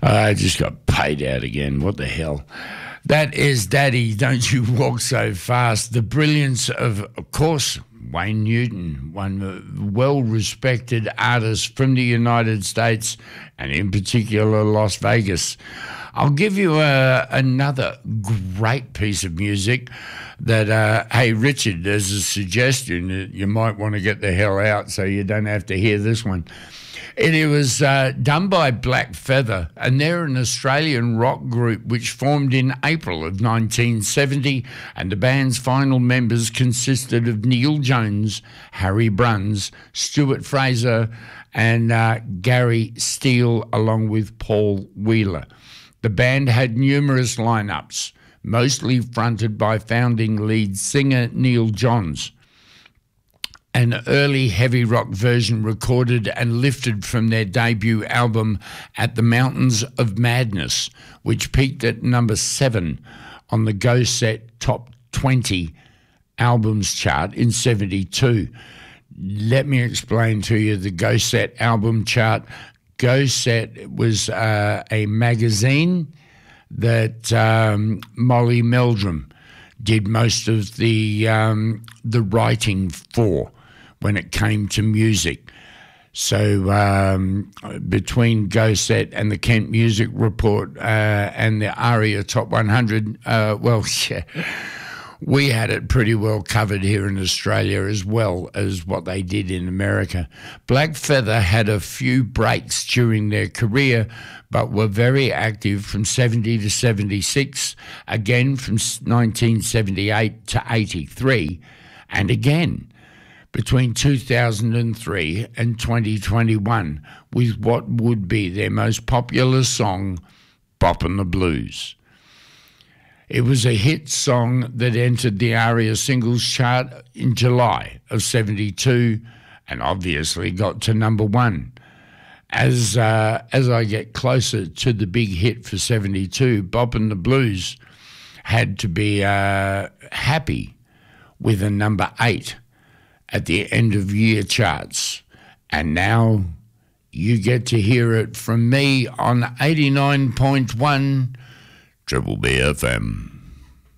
I just got paid out again. What the hell? That is Daddy, Don't You Walk So Fast. The brilliance of course, Wayne Newton, one well-respected artist from the United States and in particular Las Vegas. I'll give you another great piece of music that, hey, Richard, there's a suggestion that you might want to get the hell out so you don't have to hear this one. It was done by Black Feather, and they're an Australian rock group which formed in April of 1970, and the band's final members consisted of Neil Jones, Harry Bruns, Stuart Fraser, and Gary Steele, along with Paul Wheeler. The band had numerous lineups, mostly fronted by founding lead singer Neil Johns. An early heavy rock version recorded and lifted from their debut album At the Mountains of Madness, which peaked at number 7 on the Go Set Top 20 Albums chart in 72. Let me explain to you the Go Set album chart. Go Set was a magazine that Molly Meldrum did most of the writing for when it came to music. So between Go Set and the Kent Music Report and the ARIA Top 100, we had it pretty well covered here in Australia as well as what they did in America. Black Feather had a few breaks during their career, but were very active from 70 to 76, again from 1978 to 83, and again between 2003 and 2021 with what would be their most popular song, Boppin' the Blues. It was a hit song that entered the ARIA singles chart in July of 72 and obviously got to number 1. As I get closer to the big hit for 72, Boppin' the Blues had to be happy with a number 8 at the end of year charts. And now you get to hear it from me on 89.1 Triple B FM.